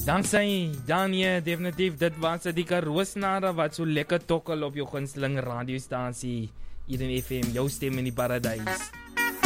Dankzij Danie, definitief, dit was die Karoosnare wat so lekker tokkel op jou gunsteling radiostasie hier in FM, jou stem in die paradijs.